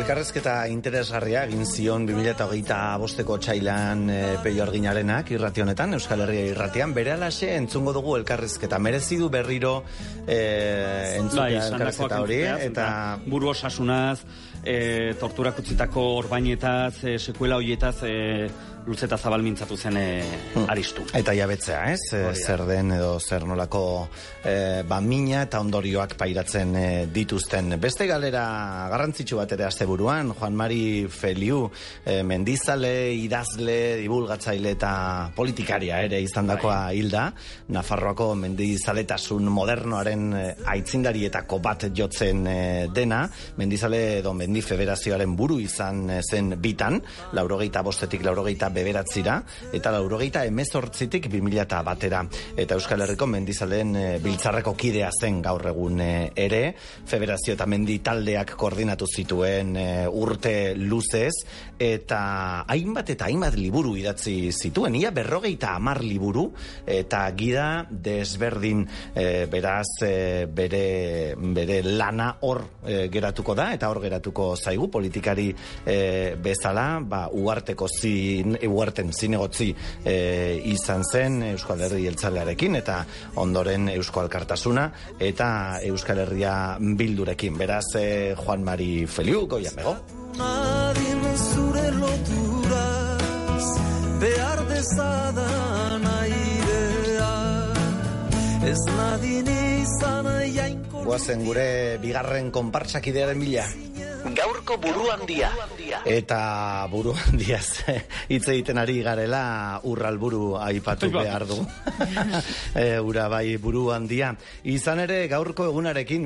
elkarrezketa interesgarria egin zion 2025ko otsailean Peio Arginarenak irrati honetan, Euskal Herria irratian, berehalaxe entzungo dugu elkarrezketa. Merezi du berriro entzutea elkarrezketa hori. Eta buru osasunaz, torturak utzitako orbainetaz, sekuela hoietaz, luzeta zabal mintzatu zen Aristu. Eta jabetzea, ez? Zer den edo zer nolako mina eta ondorioak pairatzen dituzten. Beste galera garrantzitsu bat ere asteburuan, Juan Mari Feliu, mendizale, idazle, divulgatzaile eta politikaria ere izandakoa hilda, Nafarroako mendizaletasun modernoaren aitzindarietako bat jotzen dena, mendizale edo mendi federazioaren buru izan zen bitan, 85-etik 89 eta 98-tik 2001 eta Euskal Herriko mendizaleen biltzarreko kidea zen gaur egun ere, federazio eta mendi taldeak koordinatu zituen urte luzez, eta hainbat liburu idatzi zituen, ia 50 liburu, eta gida desberdin, beraz bere lana hor geratuko da, eta hor geratuko zaigu politikari bezala, Ugarten zinegotzi izan zen Euskal Herri Jeltzalearekin eta ondoren Eusko Alkartasuna eta Euskal Herria Bildurekin. Beraz, Juan Mari Feliu, goian bego. Nadien zure loturaz behar dezadan airea ez nadien izan jainko. Guazen gure bigarren konpartsakidearen bila. Gaurko buru handia. Eta buru handiaz hitz egiten ari garela Urralburu aipatu behar du. Ura bai buru handia. Izan ere gaurko egunarekin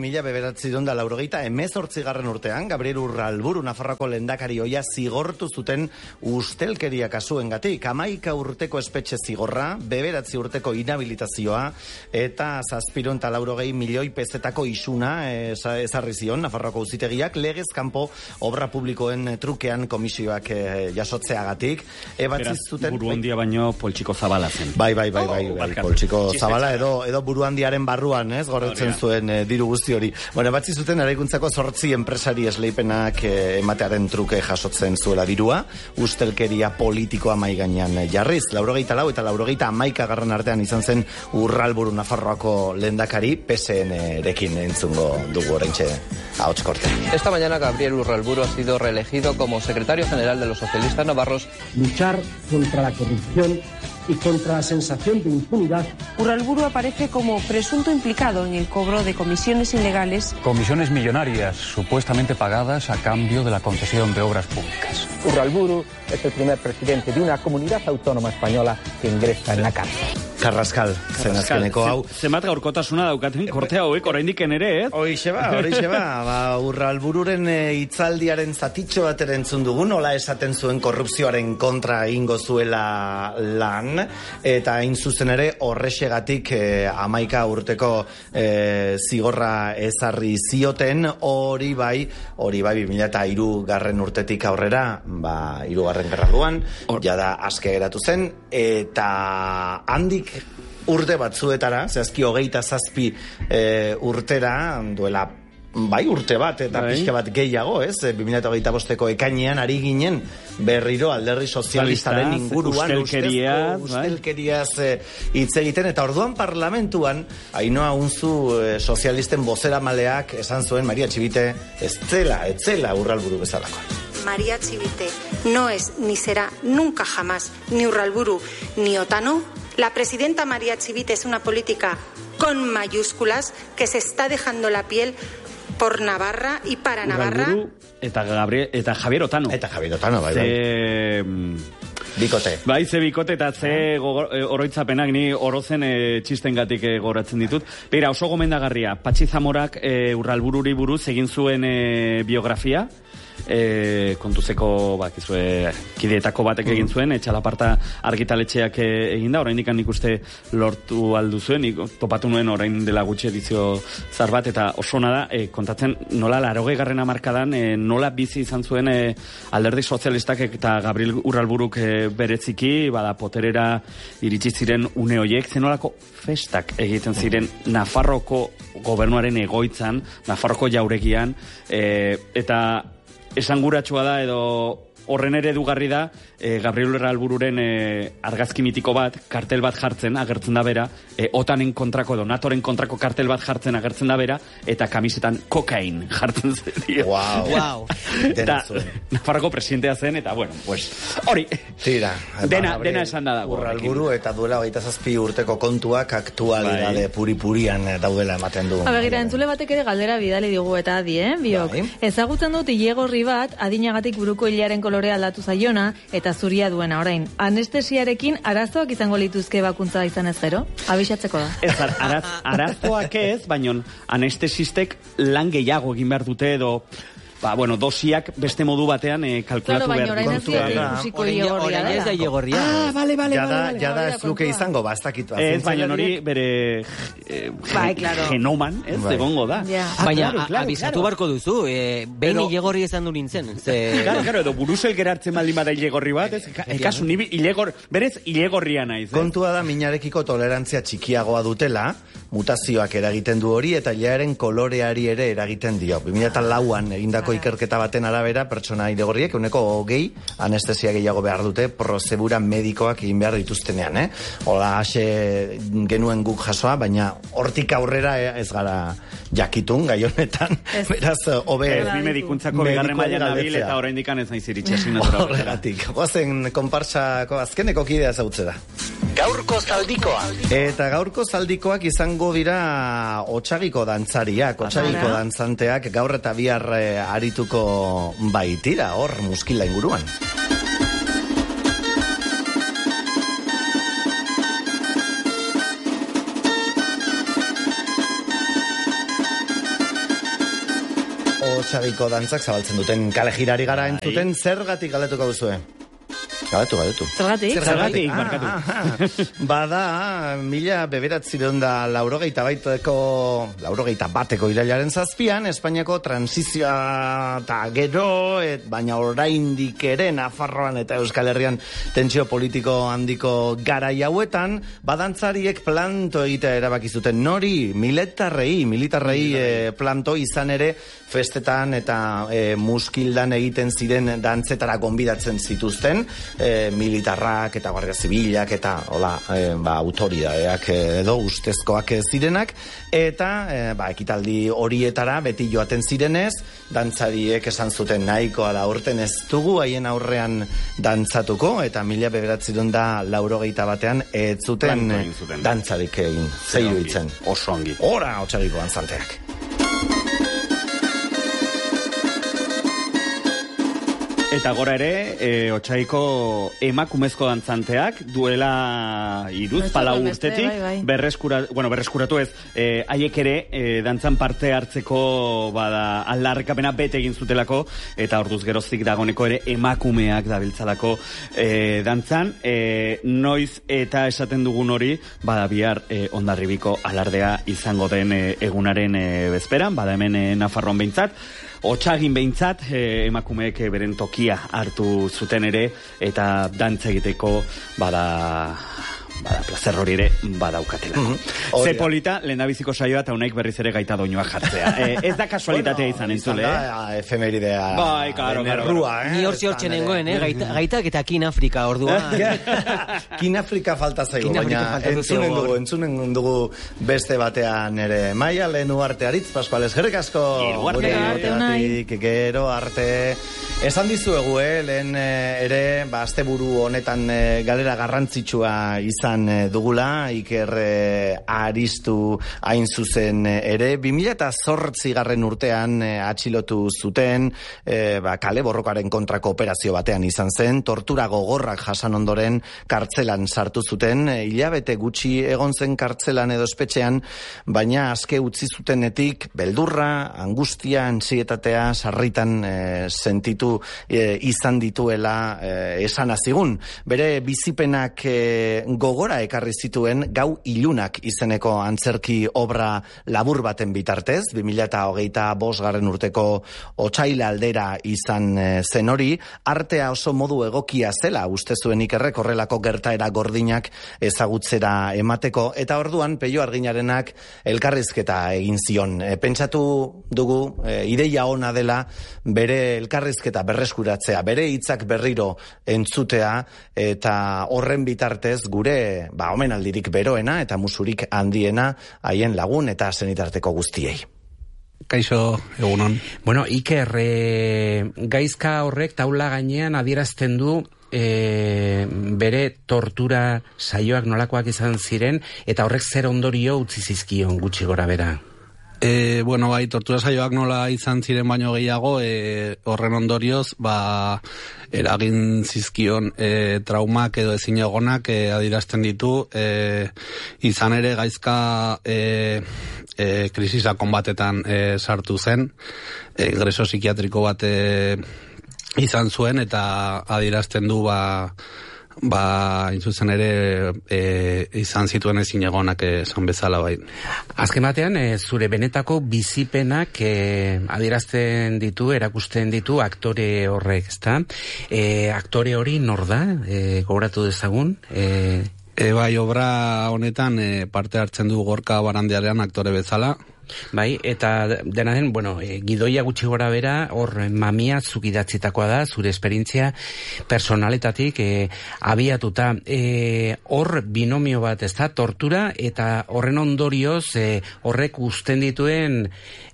1998 urtean Gabriel Urralburu Nafarroako lehendakari ohia zigortu zuten ustelkeria kasuengatik. 11 urteko espetxe zigorra, 9 urteko inhabilitazioa eta 780 milioi pezetako isuna ezarri zion Nafarroako auzitegiak legez kanpo obra publikoen trukean komisioak jasotzeagatik. Beraz, buru handia baino poltsiko zabala zen. Bai, poltsiko zabala edo buru handiaren barruan, ez, gordetzen zuen diru guzti hori. Bueno, batzi zuten eraikuntzako 8 enpresari esleipenak ematearen truke jasotzen zuela dirua, ustelkeria politikoa mai gainean jarriz. 84 eta 91 artean izan zen Urralburu Nafarroako lehendakari PSN-rekin entzungo dugu oraintxe ahots korte. Esta mañana Gabriel Urralburu ha sido reelegido como secretario general de los socialistas navarros. Luchar contra la corrupción y contra la sensación de impunidad. Urralburu aparece como presunto implicado en el cobro de comisiones ilegales. Comisiones millonarias, supuestamente pagadas a cambio de la concesión de obras públicas. Urralburu es el primer presidente de una comunidad autónoma española que ingresa en la cárcel. Carrascal, zen azkeneko hau. Zemat gaurkotasuna daukaten korte hauek oraindik ere, ez? Horixe ba, Urralbururen hitzaldiaren zatitxo bat entzun dugu, nola esaten zuen korrupzioaren kontra egingo zuela lan, eta hain zuzen ere horrexegatik 11 urteko zigorra ezarri zioten, hori bai 2003 urtetik aurrera, 3. gerraduan, jada aske geratu zen, eta handik urte batzuetara, zehazki 27 urtera, duela urte bat eta pixka bat gehiago, ez? 2025ko ekainean ari ginen berriro alderdi sozialistaren inguruan ustelkeriaz hitz egiten, eta orduan parlamentuan Ainhoa Unzu sozialisten bozeramaleak esan zuen Maria Txibite etzela Urralburu bezalakoa. María Chivite no es ni será nunca jamás ni Urralburu ni Otano. La presidenta María Chivite es una política con mayúsculas que se está dejando la piel por Navarra y para Navarra. Eta Javier Otano. Bai. Bikote. Bai, ze bikote eta ze oroitzapenak ni orozen txistengatik goratzen ditut. Beira, oso gomendagarria. Patxi Zamorak Urralbururi buruz egin zuen biografia. Kontuzeko kideetako batek egin zuen, Etxalaparta argitaletxeak egin da, oraindik nik uste lortu aldu zuen, topatu nuen orain dela gutxi edizio zar bat, eta oso da kontatzen nola 80. hamarkadan nola bizi izan zuen alderdi sozialistak eta Gabriel Urralburuk bereziki, poterera iritsi ziren une hoiek, zenolako festak egiten ziren Nafarroko gobernuaren egoitzan, Nafarroko jauregian, eta esanguratsua da edo horren ere edugarri da Gabriel Urralbururen argazki mitiko bat, kartel bat jartzen agertzen da bera, OTANen kontrako edo NATOren kontrako kartel bat jartzen agertzen da bera, eta kamisetan kokain jartzen zen. Wow. Eta Nafarroko presidentea zen, eta bueno, pues hori. Tira. Dena esan da dago. Urralburu eta duela 27 urteko kontuak aktualidade puri-purian daudela ematen du. Begira, entzule batek ere galdera bidali digu eta adi, biok. Ezagutzen dut ilegorri bat, adinagatik buruko hilaren kolorea aldatu zaiona, eta zuria duena orain. Anestesiarekin arazoak izango lituzke bakuntza izan ez gero? Abixatzeko da. Ez, arazoak ez, baina anestesistek lan gehiago egin behar dute edo dosiak beste modu batean kalkulatu behar. Claro, baina orain ikusiko ilegorria da. Ez da ilegorria. Vale. Jada ez luke izango, ez dakit. Ez, baina hori bere genoman, ez, egongo da. Baina, abizatu barko duzu, behin ilegorri esan du nintzen. Claro, edo burusel gerartzen maldin bada ilegorri bat, ez? Kasu, berez ilegorria naiz. Kontua da, minarekiko tolerantzia txikiagoa dutela, mutazioak eragiten du hori, eta jaaren koloreari ere eragiten dio. 2004an egindako ikerketa baten arabera, pertsona ilegorriek 20% anestesia gehiago behar dute prozedura medikoak egin behar dituztenean, Hola, hase genuen guk jasoa, baina hortik aurrera ez gara jakitun gai honetan, beraz, hobe... Ez bi medikuntzako bigarren mailan nabil eta oraindik ez naiz iritsi asignatura. Horregatik, goazen konpartsako azkeneko kidea zautze da. Gaurko zaldikoa. Eta gaurko zaldikoak izango dira Otsagiko dantzariak, Otsagiko dantzanteak gaur eta bihar arituko baitira, hor muskila inguruan. Otsagiko dantzak zabaltzen duten kale jirari gara entzuten, zergatik galetuko duzue? Galetu. Zergatik, markatu. Bada, 1998 bateko irailaren 7 Espainiako transizioa eta gero, baina oraindik ere Nafarroan eta Euskal Herrian tentsio politiko handiko garai hauetan, badantzariek planto egitea erabaki zuten. Nori, militarrei planto izan ere festetan eta muskildan egiten ziren dantzetara gonbidatzen zituzten, militarrak eta guardia zibilak eta autoridadeak edo ustezkoak zirenak, eta ekitaldi horietara beti joaten zirenez, dantzariek esan zuten nahikoa da urten ez dugu haien aurrean dantzatuko, eta 1981 ez zuten dantzarik egin. Zeiru itzen. Oso ongi. Ora, Otsagiko dantzanteak. Eta gora ere, Otsagiko emakumezko dantzanteak duela 3-4 urtetik berreskuratu ez, haiek ere dantzan parte hartzeko aldarrikapena bete egin zutelako, eta orduz geroztik dagoneko ere emakumeak dabiltzalako dantzan, noiz eta esaten dugun hori, bihar Hondarribiko alardea izango den egunaren bezperan, hemen Nafarroan behintzat, Otsagin behintzat, emakumeek beren tokia hartu zuten ere, eta dantza egiteko plazer hori ere badaukatela. Ze polita, lehendabiziko saioa eta unaik berriz ere gaita doinua jartzea. Ez da kasualitatea izan entzule, efemeridea. Bai, karo. Ni hortxe nengoen, gaitak eta Kin Afrika ordua. Kin Afrika falta zaigu, baina entzunen dugu beste batean ere. Maia, Lehen Ugarte Aritz, Pascual, eskerrik asko. Gero arte. Esan dizuegu, lehen ere, asteburu honetan galera garrantzitsua izan dugula, Iker Aristu hain zuzen ere, 2008 urtean atxilotu zuten, kale borrokaren kontrako operazio batean izan zen, tortura gogorrak jasan ondoren kartzelan sartu zuten, hilabete gutxi egon zen kartzelan edo espetxean, baina aske utzi zutenetik beldurra, angustia, antsietatea, sarritan sentitu izan dituela esan azigun. Bere bizipenak gogor gogora ekarri zituen Gau ilunak izeneko antzerki obra labur baten bitartez, 2025 urteko otsaila aldera izan zen hori, artea oso modu egokia zela, uste zuen Ikerrek horrelako gertaera gordinak ezagutzera emateko, eta orduan Peio Arginarenak elkarrizketa egin zion. Pentsatu dugu ideia ona dela bere elkarrizketa berreskuratzea, bere hitzak berriro entzutea, eta horren bitartez gure omenaldirik beroena eta musurik handiena haien lagun eta senitarteko guztiei. Kaixo, egunon. Bueno, Iker, gaizka horrek taula gainean adierazten du bere tortura saioak nolakoak izan ziren, eta horrek zer ondorio utzi zizkion gutxi gora bera. Bueno, bai, tortura saioak nola izan ziren baino gehiago, horren ondorioz, eragin zizkion traumak edo ezinegonak adierazten ditu, izan ere gaizka krisisakon batetan sartu zen, ingreso psikiatriko bat izan zuen, eta adierazten du intzuzen ere izan zituen ezinegonak esan bezala bai. Azken batean, zure benetako bizipenak adierazten ditu, erakusten ditu aktore horrek, ezta? Aktore hori nor da? Gogoratu dezagun? Bai, obra honetan parte hartzen du Gorka Barandiarean aktore bezala. Bai, eta dena den, gidoia gutxi gora bera, hor mamia zuk idatzitakoa da, zure esperientzia personaletatik abiatuta. Hor binomio bat, ez da, tortura, eta horren ondorioz, horrek usten dituen,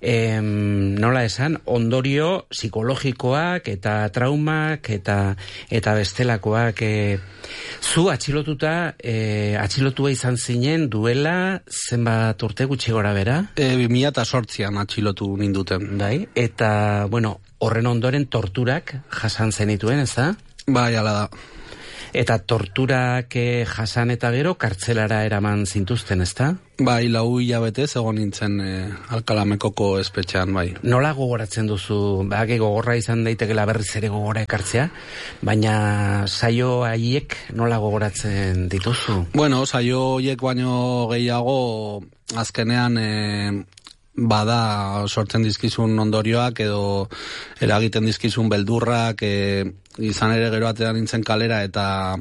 nola esan, ondorio psikologikoak, eta traumak, eta bestelakoak. Zu atxilotua izan zinen duela zenbat urte gutxi gora bera? 2008an atxilotu ninduten. Bai, eta, horren ondoren torturak jasan zenituen, ez da? Bai, ala da. Eta torturak jasan eta gero kartzelara eraman zintuzten, ez da? Bai, 4 hilabetez egon nintzen Alkalamekoko espetxean, bai. Nola gogoratzen duzu, gogorra izan daitekela berriz ere gogora ekartzea, baina saio haiek nola gogoratzen dituzu? Bueno, saio haiek baino gehiago azkenean bada sortzen dizkizun ondorioak edo eragiten dizkizun beldurrak, izan ere gero atean nintzen kalera eta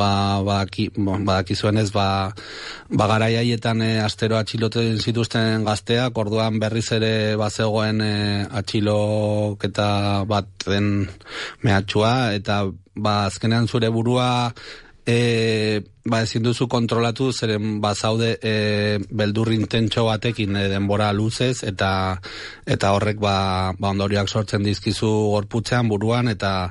badakizuenez garai haietan astero atxiloten zituzten gazteak, orduan berriz ere bazegoen atxiloketa bat den mehatxua, eta azkenean zure burua ezin duzu kontrolatu, zeren bazaude beldur intentxo batekin denbora luzez, eta horrek ondorioak sortzen dizkizu gorputzean, buruan, eta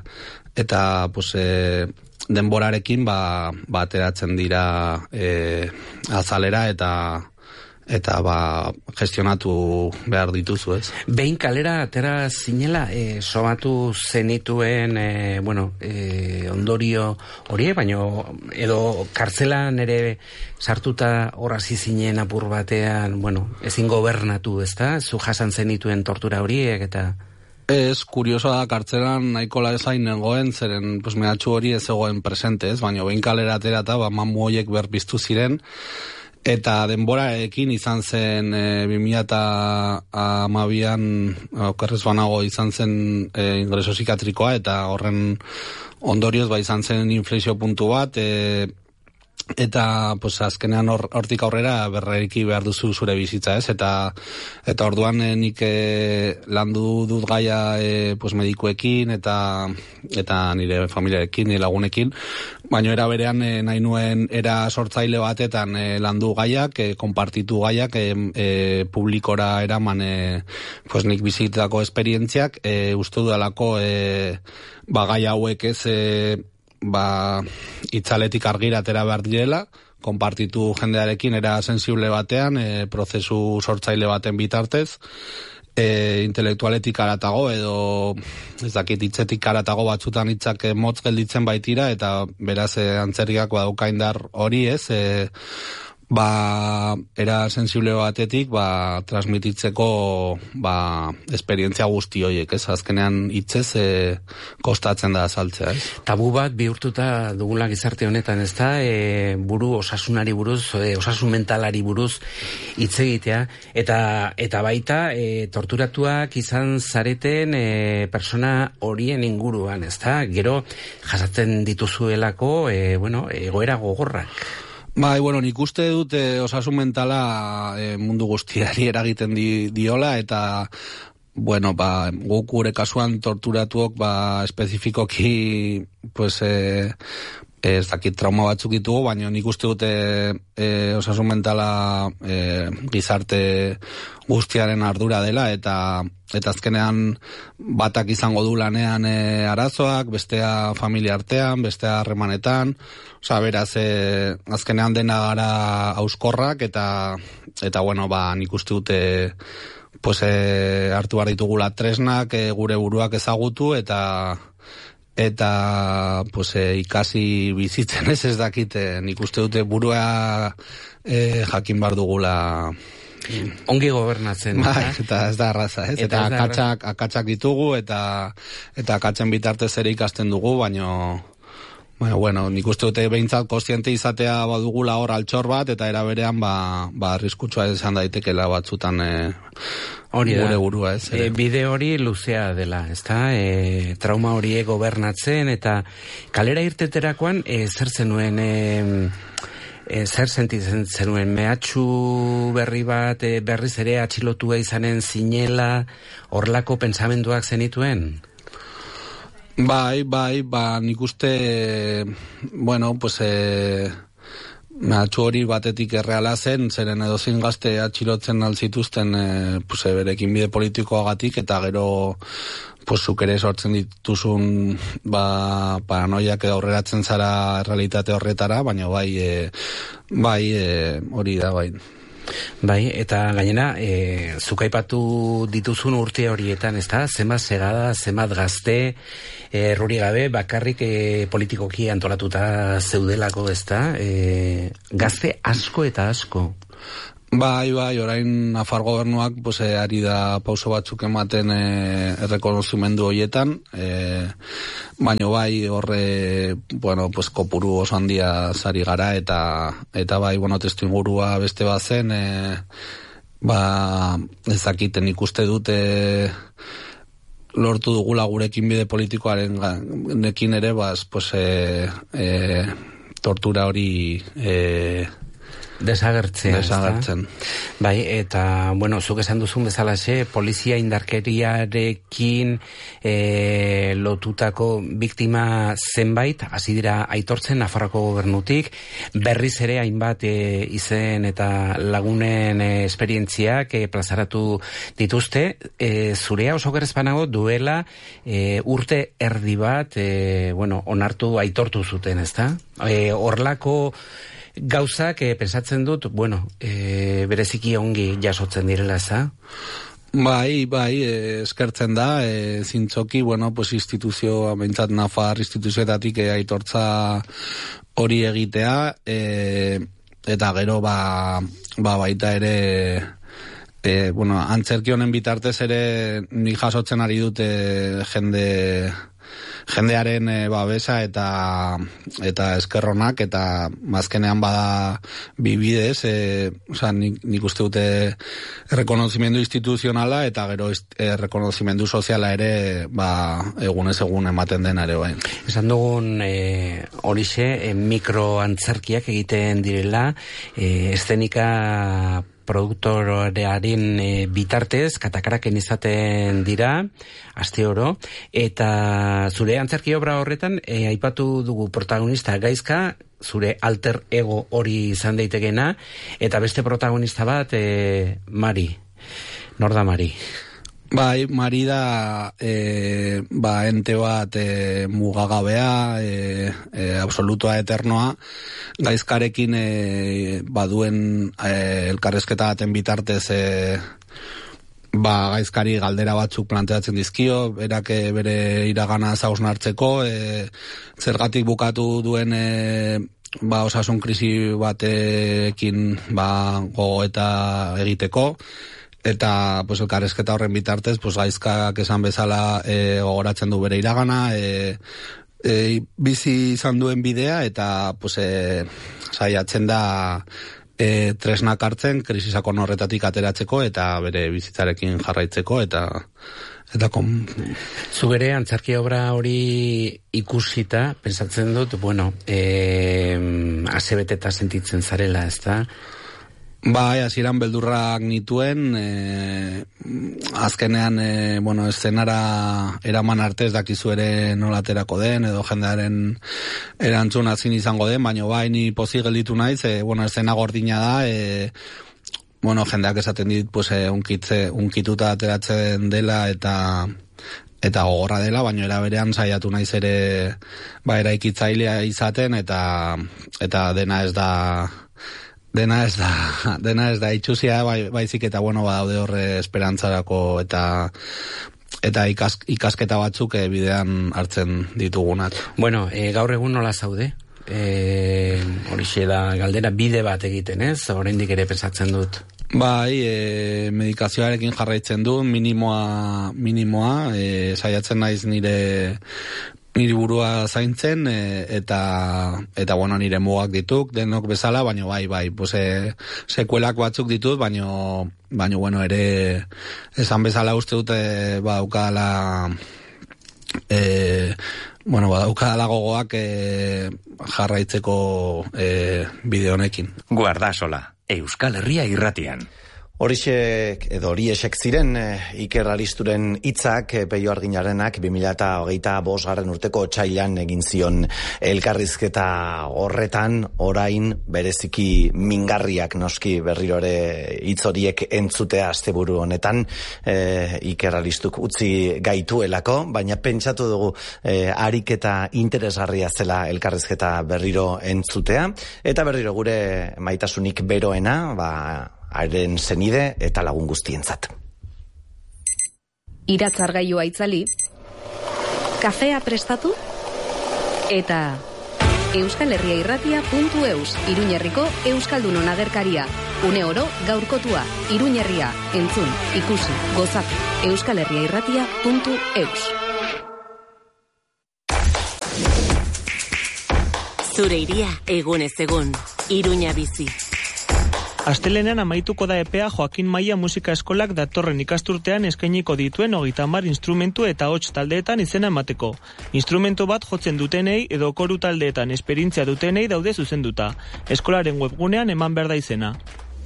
denborarekin ateratzen dira azalera, eta gestionatu behar dituzu, ez? Behin kalera atera zinela, somatu zenituen, ondorio hori, baino, edo kartzelan ere sartuta horrazi zinen apur batean, ezin gobernatu, ez da? Zu jasan zenituen tortura horiek, eta... Ez, kuriosoa da, kartzelan nahikola ezain nengoen, zeren mehatxu hori ez egoen presente, ez? Baina behin kalera atera eta mamu horiek berbiztu ziren, eta denborarekin izan zen 2012an okerrez banago izan zen ingreso psikiatrikoa, eta horren ondorioz izan zen inflexio puntu bat, eta azkenean hortik aurrera berreriki behar duzu zure bizitza, ez? Eta orduan nik landu dut gaia medikuekin eta nire familiarekin, nire lagunekin, baina era berean nahi nuen era sortzaile batetan landu gaiak, konpartitu gaiak, publikora eraman nik bizitako esperientziak, uste dudalako gai hauek ez itzaletik argira atera behar direla, konpartitu jendearekin era sensible batean, prozesu sortzaile baten bitartez, intelektualetik aratago edo ez dakit hitzetik aratago batzutan hitzak motz gelditzen baitira, eta beraz antzerkiak badauka indar hori, ez? era sensible batetik, transmititzeko, esperientzia guzti horiek, ez? Azkenean hitzez kostatzen da azaltzea, ez? Tabu bat bihurtuta dugula gizarte honetan, ez da? Buru osasunari buruz, osasun mentalari buruz hitz egitea, eta baita, torturatuak izan zareten persona horien inguruan, ez da? Gero, jasatzen dituzuelako, egoera gogorrak. Nik uste dut osasun mentala mundu guztiari eragiten diola, eta guk gure kasuan torturatuok espezifikoki ez dakit trauma batzuk ditugu, baina nik uste dute osasun mentala gizarte guztiaren ardura dela, eta azkenean batak izango du lanean arazoak, bestea familia artean, bestea harremanetan, beraz, azkenean dena gara auskorrak, eta nik uste dute hartu behar ditugula tresnak, gure buruak ezagutu, eta ikasi bizitzen ez dakit, nik uste dute burua jakin behar dugula ongi gobernatzen. Eta ez da arraza, ez? Eta akatsak ditugu, eta akatzen bitartez ere ikasten dugu, baina nik uste dute behintzat kontziente izatea badugula hor altxor bat, eta era berean arriskutsua izan daitekela batzutan gure burua, ez? Bide hori luzea dela, ez da? Trauma hori gobernatzen, eta kalera irteterakoan zer zenuen, zer sentitzen zenuen, mehatxu berri bat, berriz ere atxilotua izanen zinela, horlako pensamenduak zenituen? Nik uste, mehatxu hori batetik erreala zen, zeren edozin gazte atxilotzen altzituzten berekin bide politikoagatik, eta gero zuk ere sortzen dituzun paranoiak edo aurreratzen zara realitate horretara, baina hori da, eta gainera, zuk aipatu dituzun urte horietan, ez da? Zenbat segada, zenbat gazte, erruri gabe, bakarrik politikoki antolatuta zeudelako, ez da? Gazte asko eta asko. Orain Nafar gobernuak ari da pauso batzuk ematen errekonozimendu horietan, baina horre kopuru oso handia zari gara, eta testu ingurua beste bazen, ezakiten ikuste dute lortu dugula gurekin bide politikoaren nekin ere, tortura hori desagertzen. Eta, zuk esan duzun bezalaxe, polizia indarkeriarekin lotutako biktima zenbait, hasi dira aitortzen Nafarroako gobernutik, berriz ere hainbat izen eta lagunen esperientziak plazaratu dituzte, zurea oso gerezpanago duela urte erdi bat, onartu aitortu zuten, ezta? Horlako gauzak pensatzen dut, bereziki ongi jasotzen direla, ez da? Eskertzen da, zintzoki, instituzio, behintzat Nafar instituzioetatik aitortza hori egitea, eta gero baita ere, antzerki honen bitartez ere nik jasotzen ari dute jendearen babesa eta eskerronak, eta azkenean bada bibidez, nik uste dute errekonozimendu instituzionala eta gero errekonozimendu soziala ere egunez egun ematen dena ere bai. Esan dugun horixe mikroantzerkiak egiten direla, eszenika produktorearen bitartez, katakaraken izaten dira, aste oro, eta zure antzerki obra horretan, aipatu dugu protagonista gaizka, zure alter ego hori izan daitekena, eta beste protagonista bat, Mari. Nor da Mari? Mari da ente bat mugagabea, absolutoa eternoa, gaizkarekin baduen elkarrezketa baten bitartez gaizkari galdera batzuk planteatzen dizkio, berak bere iragana hausnartzeko, zergatik bukatu duen osasun krisi batekin gogoeta egiteko, eta pues elkarrizketa horren bitartez pues gaizkak esan bezala gogoratzen du bere iragana, bizi izan duen bidea, eta pues saiatzen da tresnak hartzen krisisako horretatik ateratzeko eta bere bizitzarekin jarraitzeko, eta Zu bere antzerki obra hori ikusita, pensatzen dut, bueno, asebeteta sentitzen zarela, ezta? Bai, hasieran beldurrak nituen, azkenean, eszenara eraman arte ez dakizu ere nolaterako den, edo jendearen erantzun azin izango den, baina bai, ni pozik gelditu naiz, eszena gordina da, jendeak esaten dit, pues, unkituta ateratzen dela eta gogorra dela, baina era berean saiatu naiz ere eraikitzailea izaten, eta dena ez da itxusia, baizik eta badaude horre esperantzarako eta ikasketa batzuk bidean hartzen ditugunak. Bueno, gaur egun nola zaude? Horixe da galdera, bide bat egiten, ez? Oraindik ere pensatzen dut. Bai, medikazioarekin jarraitzen du, minimoa, saiatzen naiz nire burua zaintzen, eta nire mugak dituk, denok bezala, baina bai, sekuelak batzuk ditut, baina ere, esan bezala uste dute, badaukadala gogoak jarraitzeko bide honekin. Guardasola, Euskal Herria irratian. Horiexek ziren Iker Aristuren hitzak Peio Arginarenak 2025 urteko otsailean egin zion elkarrizketa horretan, orain bereziki mingarriak noski berriro ere hitz horiek entzutea asteburu honetan, Iker Aristuk utzi gaituelako, baina pentsatu dugu ariketa interesgarria zela elkarrizketa berriro entzutea, eta berriro gure maitasunik beroena, haren zenide eta lagun guztientzat. Iratzargailua itzali, kafea prestatu, eta euskalherriairratia.eus, Iruñerriko Euskaldunon agerkaria. Une oro gaurkotua, Iruñerria, entzun, ikusi, gozatu, euskalherriairratia.eus. Zure iria egunez egun, Iruña bizi. Astelenean amaituko da epea Joakin Maia Musika Eskolak datorren ikasturtean eskainiko dituen 30 instrumentu eta hots taldeetan izena emateko. Instrumentu bat jotzen dutenei edo koru taldeetan esperientzia dutenei daude zuzenduta. Eskolaren webgunean eman behar da izena.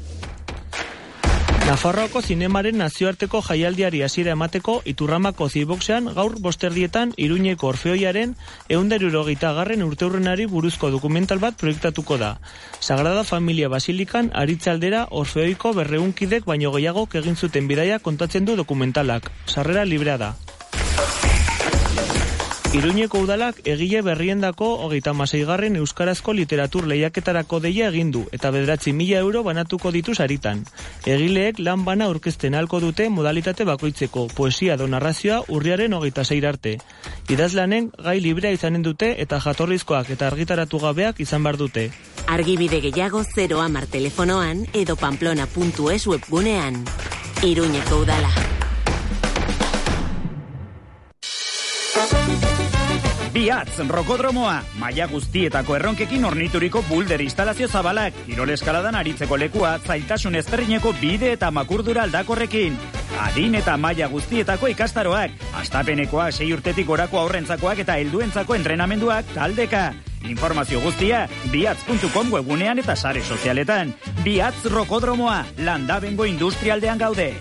Nafarroako zinemaren nazioarteko jaialdiari hasiera emateko Iturramako Ziboxean gaur 5:00 Iruñeko Orfeoiaren 170. urteurrenari buruzko dokumental bat proiektatuko da. Sagrada Familia Basilikan aritze aldera Orfeoiko 200 kidek baino gehiagok egin zuten bidaia kontatzen du dokumentalak. Sarrera librea da. Iruñeko udalak egile berriendako 36. euskarazko literatur lehiaketarako deia egin du eta 9.000 euro banatuko ditu saritan. Egileek lan bana aurkezten ahalko dute modalitate bakoitzeko, poesia edo narrazioa urriaren 26 arte. Idazlanen gai librea izanen dute eta jatorrizkoak eta argitaratu gabeak izan behar dute. Argibide gehiago 010 telefonoan edo pamplona.es webgunean. Iruñeko udala. Biatz, rokodromoa, maila guztietako erronkekin ornituriko bulder instalazio zabalak, kirol eskaladan aritzeko lekua, zailtasun ezberdineko bide eta makurdura aldakorrekin. Adin eta maila guztietako ikastaroak, astapenekoa 6 urtetik gorako aurrentzakoak eta helduentzako entrenamenduak taldeka. Informazio guztia, biatz.com webgunean eta sare sozialetan. Biatz rokodromoa, Landabengo industrialdean gaude.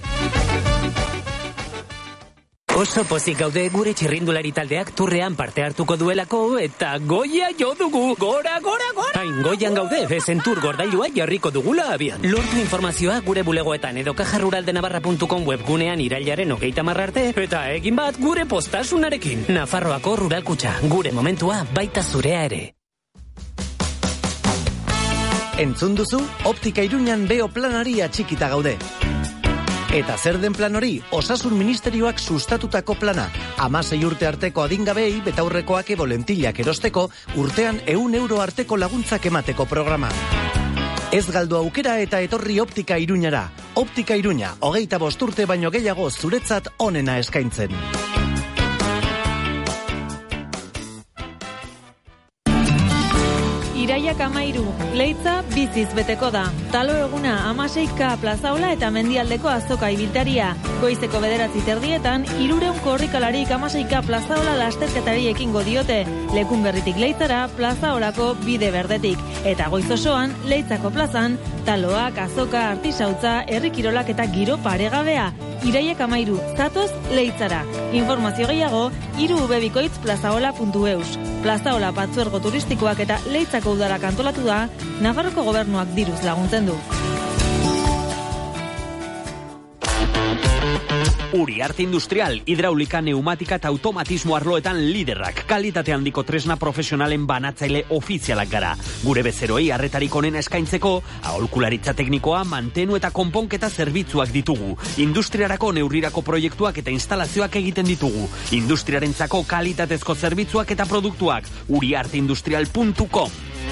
Oso pozik gaude gure txirrindulari taldeak turrean parte hartuko duelako eta goia jo dugu. Gora! Hain goian gaude, bezentur gordailua jarriko dugula abian. Lortu informazioa gure bulegoetan edo kajaruraldenavarra.com webgunean irailaren 30 arte eta egin bat gure postasunarekin. Nafarroako Ruralkutxa, gure momentua baita zurea ere. Entzun duzu, Optika Iruñan beo planari atxikita gaude. Eta zer den plan hori? Osasun Ministerioak sustatutako plana. 16 urte arteko adingabei betaurrekoak ebolentillak erosteko urtean 100 euro arteko laguntzak emateko programa. Ez galdu aukera eta etorri Optika Iruñara. Optika Iruña, 25 urte baino gehiago zuretzat onena eskaintzen. Iraiak 13, Leitza biziz beteko da. Talo eguna 16K plazaola eta mendialdeko azoka ibiltaria. Goizeko 9:30 300 korrikalarik 16K plazaola lasterketari ekingo diote. Lekunberritik Leitzara plazaolako bide berdetik. Eta goiz osoan Leitzako plazan taloak, azoka, artisautza, herrikirolak eta giro paregabea. Iraiak 13, zatoz Leitzara. Informazio gehiago 3ubebikoitz.plazaola.eus. Plazaola patzuergo turistikoak eta Leitzako udalak antolatu da, Nafarroko gobernuak diruz laguntzen du. Uriarte Industrial, hidraulika, neumatika eta automatismo arloetan liderrak. Kalitate handiko tresna profesionalen banatzaile ofizialak gara. Gure bezeroi arretarik onena eskaintzeko, aholkularitza teknikoa, mantenu eta konponketa zerbitzuak ditugu. Industriarako neurrirako proiektuak eta instalazioak egiten ditugu. Industriarentzako kalitatezko zerbitzuak eta produktuak. uriarteindustrial.com.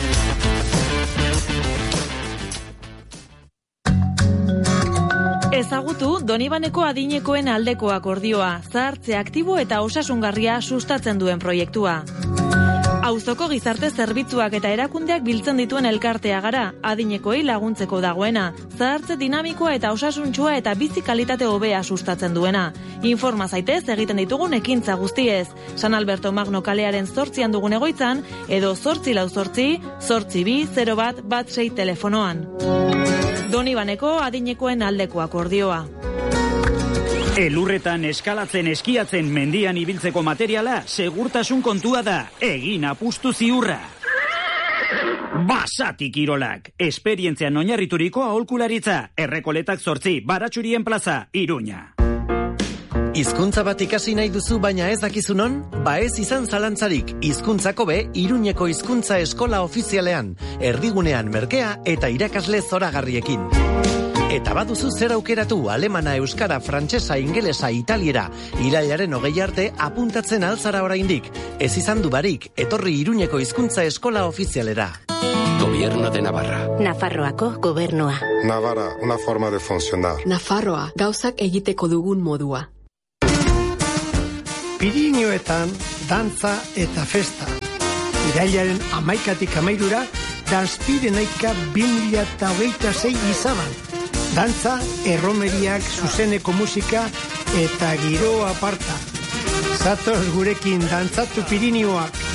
Ezagutu Donibaneko adinekoen aldeko akordioa, zahartze aktibo eta osasungarria sustatzen duen proiektua. Auzoko gizarte zerbitzuak eta erakundeak biltzen dituen elkartea gara, adinekoei laguntzeko dagoena, zahartze dinamikoa eta osasuntxua eta bizi kalitate hobea sustatzen duena. Informa zaitez egiten ditugun ekintza guztiez. San Alberto Magno kalearen 8an dugun egoitzan, edo 848 82 01 16 telefonoan. Donibaneko adinekoen aldeko akordioa. Elurretan eskalatzen, eskiatzen, mendian ibiltzeko materiala, segurtasun kontua da, egin apustu ziurra. Basati Kirolak, esperientzian oinarrituriko aholkularitza, Errekoletak 8, Baratxurien plaza, Iruña. Hizkuntza bat ikasi nahi duzu baina ez dakizunon? Ba ez izan zalantzarik, hizkuntzako be Iruñeko hizkuntza eskola ofizialean, erdigunean merkea eta irakasle zoragarriekin. Eta baduzu zer aukeratu alemana, euskara, frantsesa, ingelesa, italiera, irailaren 20 arte apuntatzen alzara oraindik. Ez izan du barik, etorri Iruñeko hizkuntza eskola ofizialera. Gobierno de Navarra. Nafarroako gobernua. Navarra, una forma de funcionar. Nafarroa, gauzak egiteko dugun modua. Pirinioetan, dantza eta festa. Irailaren 11tik 13ra, Danspirenaika 2026 izaban. Dantza, erromeriak, zuzeneko musika eta giro aparta. Zatoz gurekin dantzatu Pirinioak.